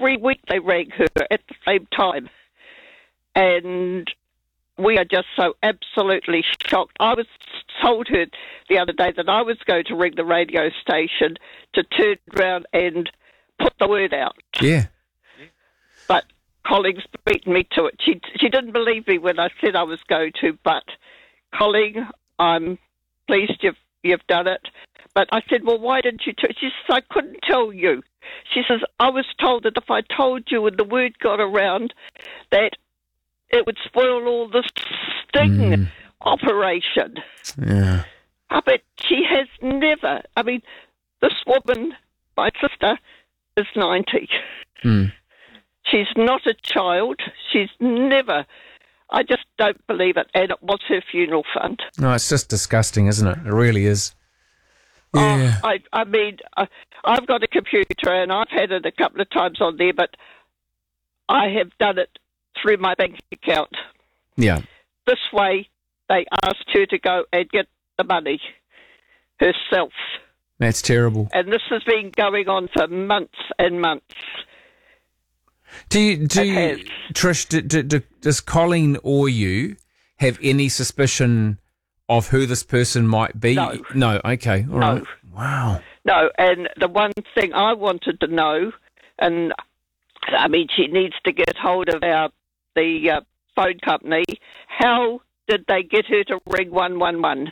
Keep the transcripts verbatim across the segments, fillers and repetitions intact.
every week they rang her at the same time. And we are just so absolutely shocked. I was told her the other day that I was going to ring the radio station to turn around and put the word out. Yeah. But Colleen's beaten me to it. She she didn't believe me when I said I was going to, but Colleen, I'm pleased you've you've done it. But I said, well, why didn't you tell? She says, I couldn't tell you. She says, I was told that if I told you and the word got around, that it would spoil all the sting mm. operation. Yeah. I bet she has never. I mean, this woman, my sister, is ninety. Mm. She's not a child. She's never. I just don't believe it. And it was her funeral fund. No, it's just disgusting, isn't it? It really is. Yeah. Oh, I, I mean, I, I've got a computer and I've had it a couple of times on there, but I have done it through my bank account. Yeah. This way, they asked her to go and get the money herself. That's terrible. And this has been going on for months and months. Do you, do you, has. Trish, do, do, do, does Colleen or you have any suspicion of who this person might be? No. No, okay. All no. right. Wow. No, and the one thing I wanted to know, and I mean, she needs to get hold of our the uh, phone company. How did they get her to ring one one one?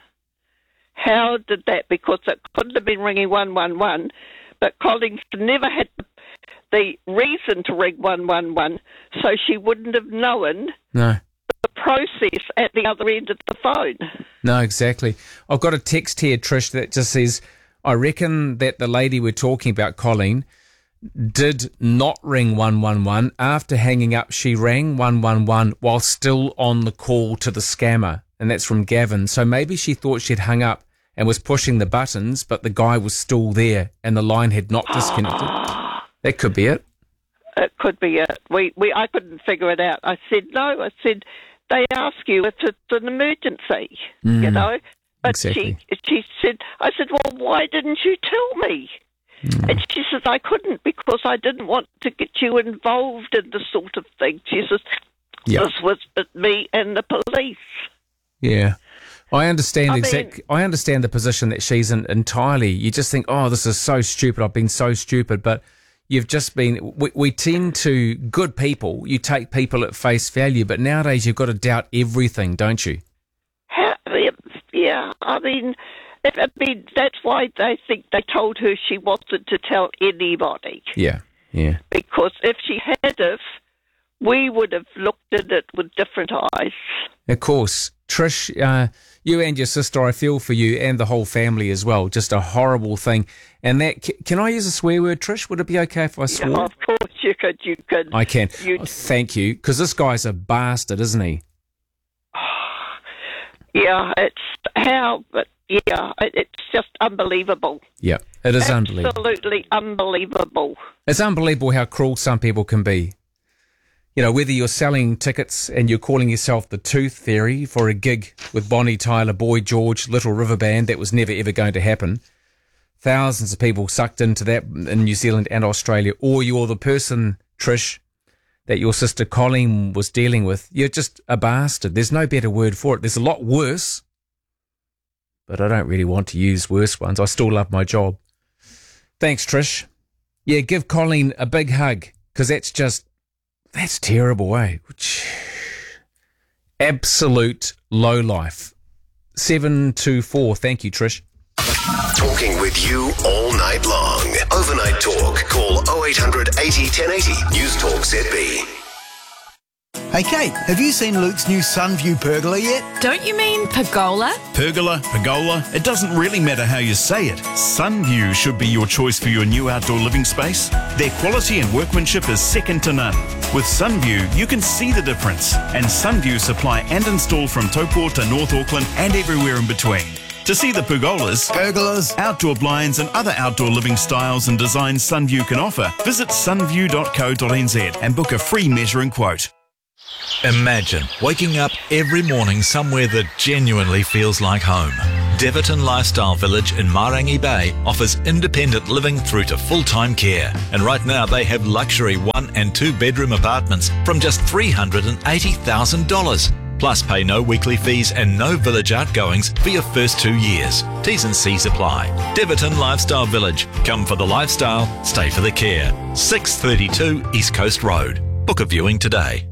How did that? Because it couldn't have been ringing one one one, but Collins never had the reason to ring one one one, so she wouldn't have known no. the process at the other end of the phone. No, exactly. I've got a text here, Trish, that just says, I reckon that the lady we're talking about, Colleen, did not ring one one one. After hanging up, she rang one one one while still on the call to the scammer. And that's from Gavin. So maybe she thought she'd hung up and was pushing the buttons, but the guy was still there and the line had not disconnected. That could be it. It could be it. We, we, I couldn't figure it out. I said, no, I said, they ask you if it's an emergency, mm, you know. But exactly. she she said, I said, well, why didn't you tell me? Mm. And she says, I couldn't because I didn't want to get you involved in this sort of thing. She says, yep. This was me and the police. Yeah. I understand I exact. mean, I understand the position that she's in entirely. You just think, oh, this is so stupid. I've been so stupid. But you've just been, we, we tend to, good people, you take people at face value. But nowadays you've got to doubt everything, don't you? How, yeah, I mean, I mean, that's why they think they told her she wasn't to tell anybody. Yeah, yeah. Because if she had have, we would have looked at it with different eyes. Of course. Trish, uh, you and your sister, I feel for you and the whole family as well. Just a horrible thing. And that, can I use a swear word, Trish? Would it be okay if I swore? Yeah, of course you could, you could. I can. You, oh, thank you. Because this guy's a bastard, isn't he? Yeah, it's how, but yeah, it, it's just unbelievable. Yeah, it is Absolutely unbelievable. Absolutely unbelievable. It's unbelievable how cruel some people can be. You know, whether you're selling tickets and you're calling yourself the Tooth Fairy for a gig with Bonnie Tyler, Boy George, Little River Band, that was never ever going to happen. Thousands of people sucked into that in New Zealand and Australia. Or you're the person, Trish, that your sister Colleen was dealing with. You're just a bastard. There's no better word for it. There's a lot worse, but I don't really want to use worse ones. I still love my job. Thanks, Trish. Yeah, give Colleen a big hug, because that's just, that's terrible, eh? Absolute low life. seven two four. Thank you, Trish. Talking with you all night long. Overnight Talk. Call oh eight hundred eighty ten eighty. News Talk Z B. Hey Kate, have you seen Luke's new Sunview pergola yet? Don't you mean pergola? Pergola, pergola, it doesn't really matter how you say it. Sunview should be your choice for your new outdoor living space. Their quality and workmanship is second to none. With Sunview, you can see the difference. And Sunview supply and install from Taupō to North Auckland and everywhere in between. To see the pergolas, pergolas, outdoor blinds and other outdoor living styles and designs Sunview can offer, visit sunview dot co dot n z and book a free measuring quote. Imagine waking up every morning somewhere that genuinely feels like home. Deverton Lifestyle Village in Marangi Bay offers independent living through to full-time care. And right now they have luxury one and two bedroom apartments from just three hundred eighty thousand dollars. Plus pay no weekly fees and no village outgoings for your first two years. T's and C's apply. Deverton Lifestyle Village. Come for the lifestyle, stay for the care. six thirty-two East Coast Road. Book a viewing today.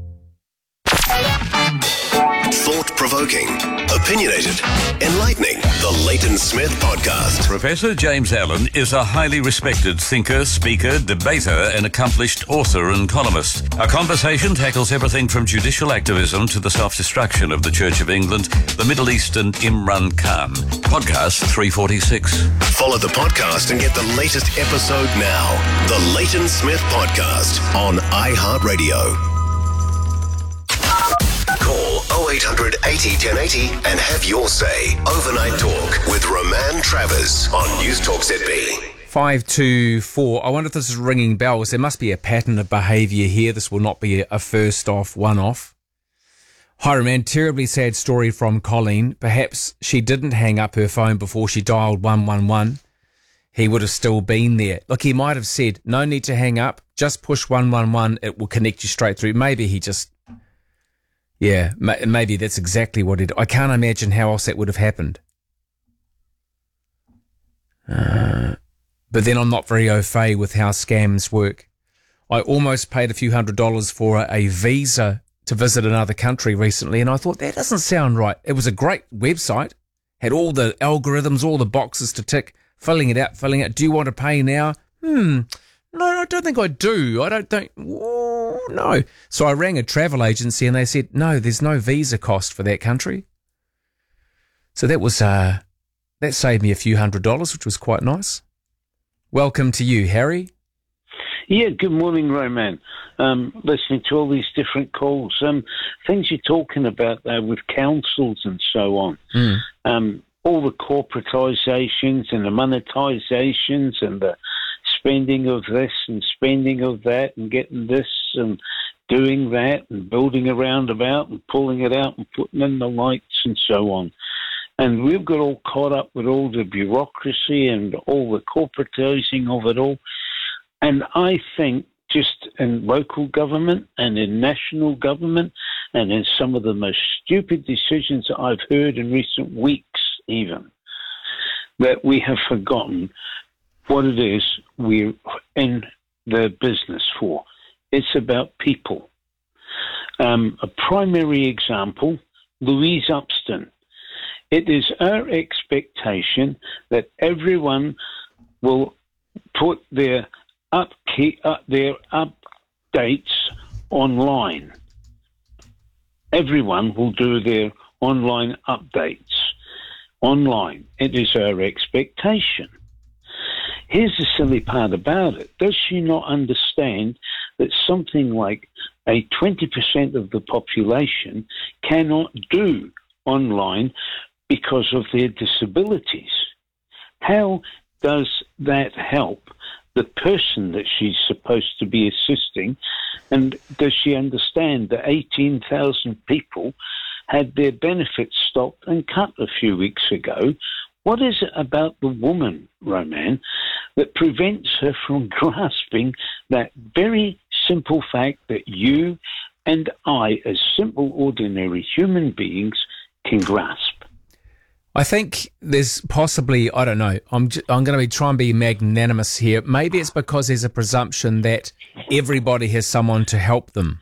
Thought-provoking, opinionated, enlightening. The Leighton Smith Podcast. Professor James Allen is a highly respected thinker, speaker, debater, and accomplished author and columnist. Our conversation tackles everything from judicial activism to the self-destruction of the Church of England, the Middle East, and Imran Khan. Podcast three forty-six. Follow the podcast and get the latest episode now. The Leighton Smith Podcast on iHeartRadio. Call oh eight hundred eighty ten eighty and have your say. Overnight Talk with Roman Travers on News Talk Z B. five two four. I wonder if this is ringing bells. There must be a pattern of behaviour here. This will not be a first off, one off. Hi, Roman. Terribly sad story from Colleen. Perhaps she didn't hang up her phone before she dialed one one one. He would have still been there. Look, he might have said, no need to hang up. Just push one one one. It will connect you straight through. Maybe he just... Yeah, maybe that's exactly what it... I can't imagine how else that would have happened. Uh, but then I'm not very au fait with how scams work. I almost paid a few hundred dollars for a visa to visit another country recently, and I thought, that doesn't sound right. It was a great website, had all the algorithms, all the boxes to tick, filling it out, filling it. Do you want to pay now? Hmm... No, I don't think I do. I don't think... Oh, no. So I rang a travel agency and they said, no, there's no visa cost for that country. So that was... uh, that saved me a few hundred dollars, which was quite nice. Welcome to you, Harry. Yeah, good morning, Roman. Um, listening to all these different calls. Um, things you're talking about there with councils and so on. Mm. Um, all the corporatisations and the monetisations and the spending of this and spending of that and getting this and doing that and building a roundabout and pulling it out and putting in the lights and so on. And we've got all caught up with all the bureaucracy and all the corporatising of it all. And I think just in local government and in national government and in some of the most stupid decisions that I've heard in recent weeks even, that we have forgotten what it is we're in the business for. It's about people. Um, a primary example, Louise Upston. It is our expectation that everyone will put their upkeep, uh, their updates online. Everyone will do their online updates online. It is our expectation. Here's the silly part about it. Does she not understand that something like a twenty percent of the population cannot do online because of their disabilities? How does that help the person that she's supposed to be assisting? And does she understand that eighteen thousand people had their benefits stopped and cut a few weeks ago? What is it about the woman, Roman, that prevents her from grasping that very simple fact that you and I, as simple, ordinary human beings, can grasp? I think there's possibly, I don't know, I'm j- I'm going to be trying to be magnanimous here. Maybe it's because there's a presumption that everybody has someone to help them.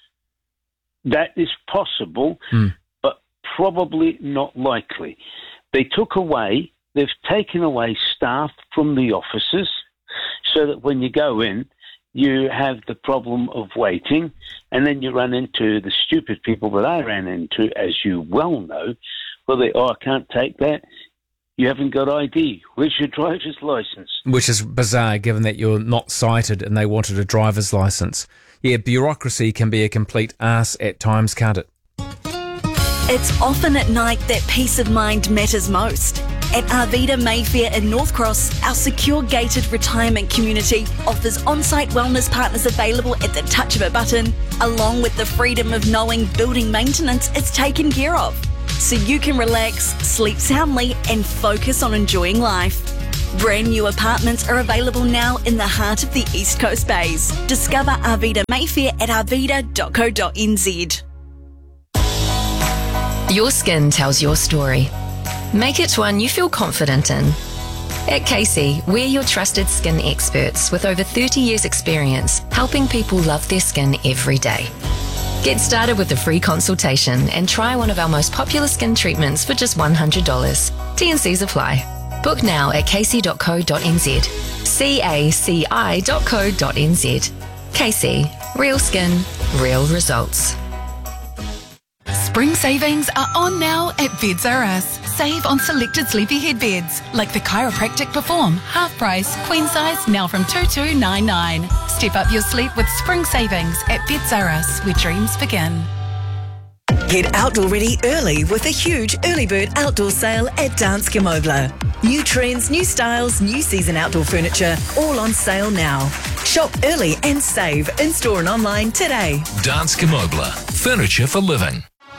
That is possible, mm. but probably not likely. They took away, they've taken away staff from the offices so that when you go in, you have the problem of waiting, and then you run into the stupid people that I ran into, as you well know, where they, oh, I can't take that. You haven't got I D. Where's your driver's license? Which is bizarre, given that you're not sighted and they wanted a driver's license. Yeah, bureaucracy can be a complete arse at times, can't it? It's often at night that peace of mind matters most. At Arvida Mayfair in North Cross, our secure gated retirement community offers on-site wellness partners available at the touch of a button, along with the freedom of knowing building maintenance is taken care of. so you can relax, sleep soundly and focus on enjoying life. Brand new apartments are available now in the heart of the East Coast Bays. Discover Arvida Mayfair at arvida dot co dot n z. Your skin tells your story. Make it one you feel confident in. At Casey, we're your trusted skin experts with over thirty years experience helping people love their skin every day. Get started with a free consultation and try one of our most popular skin treatments for just one hundred dollars. T and Cs apply. Book now at casey dot co dot n z. C A C I dot co dot n z. Casey, real skin, real results. Spring savings are on now at Beds R Us. Save on selected sleepyhead beds like the Chiropractic Perform, half price, queen size, now from two thousand two hundred ninety-nine dollars. Step up your sleep with spring savings at Beds R Us, where dreams begin. Get outdoor ready early with a huge early bird outdoor sale at Danske Møbler. New trends, new styles, new season outdoor furniture, all on sale now. Shop early and save in-store and online today. Danske Møbler, furniture for living.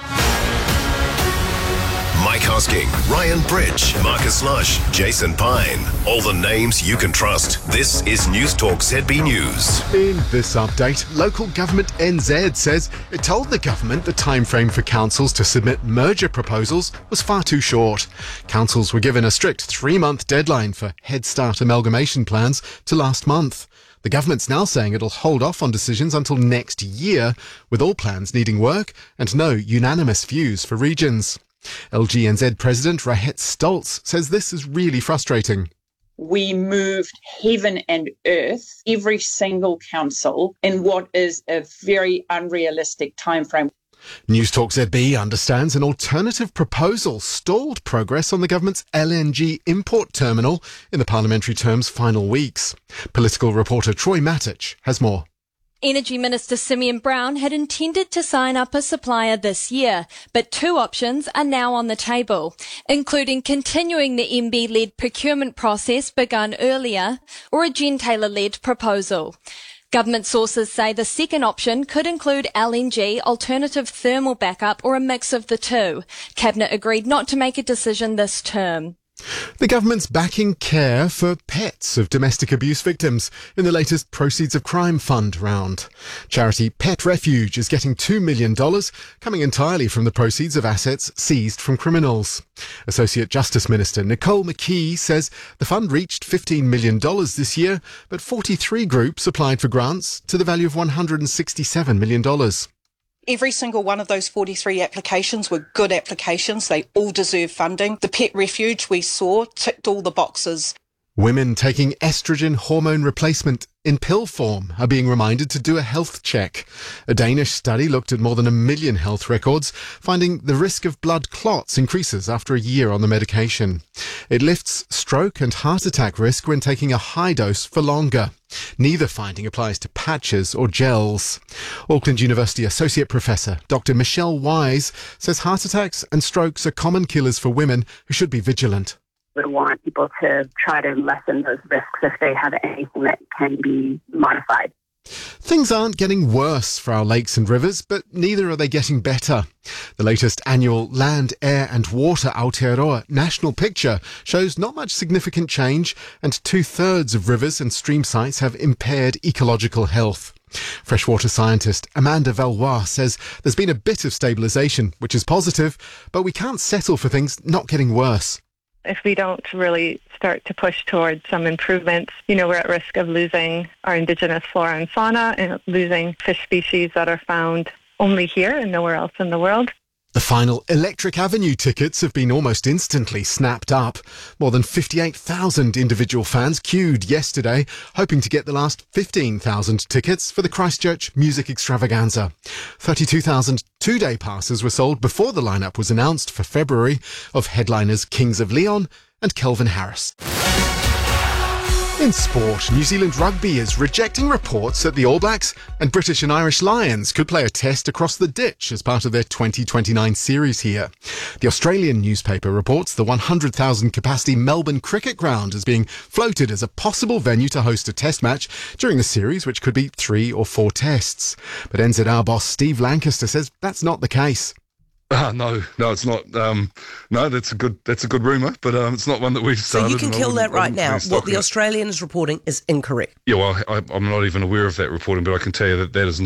Mike Hosking, Ryan Bridge, Marcus Lush, Jason Pine. All the names you can trust. This is News Talk Z B News. In this update, local government N Z says it told the government the timeframe for councils to submit merger proposals was far too short. Councils were given a strict three-month deadline for Head Start amalgamation plans to last month. The government's now saying it'll hold off on decisions until next year, with all plans needing work and no unanimous views for regions. L G N Z President Rahet Stoltz says this is really frustrating. We moved heaven and earth, every single council, in what is a very unrealistic timeframe. News Talk Z B understands an alternative proposal stalled progress on the government's L N G import terminal in the parliamentary term's final weeks. Political reporter Troy Matic has more. Energy Minister Simeon Brown had intended to sign up a supplier this year, but two options are now on the table, including continuing the M B-led procurement process begun earlier or a Gentailer-led proposal. Government sources say the second option could include L N G, alternative thermal backup or a mix of the two. Cabinet agreed not to make a decision this term. The government's backing care for pets of domestic abuse victims in the latest Proceeds of Crime Fund round. Charity Pet Refuge is getting two million dollars, coming entirely from the proceeds of assets seized from criminals. Associate Justice Minister Nicole McKee says the fund reached fifteen million dollars this year, but forty-three groups applied for grants to the value of one hundred sixty-seven million dollars. Every single one of those forty-three applications were good applications. They all deserve funding. The Pet Refuge we saw ticked all the boxes. Women taking estrogen hormone replacement in pill form are being reminded to do a health check. A Danish study looked at more than a million health records, finding the risk of blood clots increases after a year on the medication. It lifts stroke and heart attack risk when taking a high dose for longer. Neither finding applies to patches or gels. Auckland University Associate Professor Doctor Michelle Wise says heart attacks and strokes are common killers for women who should be vigilant. We want people to try to lessen those risks if they have anything that can be modified. Things aren't getting worse for our lakes and rivers, but neither are they getting better. The latest annual Land, Air and Water Aotearoa National Picture shows not much significant change, and two-thirds of rivers and stream sites have impaired ecological health. Freshwater scientist Amanda Valois says there's been a bit of stabilisation, which is positive, but we can't settle for things not getting worse. If we don't really start to push towards some improvements, you know, we're at risk of losing our indigenous flora and fauna and losing fish species that are found only here and nowhere else in the world. The final Electric Avenue tickets have been almost instantly snapped up. More than fifty-eight thousand individual fans queued yesterday, hoping to get the last fifteen thousand tickets for the Christchurch Music Extravaganza. thirty-two thousand two-day passes were sold before the lineup was announced for February of headliners Kings of Leon and Kelvin Harris. In sport, New Zealand Rugby is rejecting reports that the All Blacks and British and Irish Lions could play a test across the ditch as part of their twenty twenty-nine series here. The Australian newspaper reports the one hundred thousand capacity Melbourne Cricket Ground is being floated as a possible venue to host a test match during the series, which could be three or four tests. But N Z R boss Steve Lancaster says that's not the case. Ah, no, no, it's not. Um, no, that's a good that's a good rumour, but um, it's not one that we've So started. you can and I kill wouldn't- that I right wouldn't now. be What stocking the it. Australian is reporting is incorrect. Yeah, well, I, I'm not even aware of that reporting, but I can tell you that that is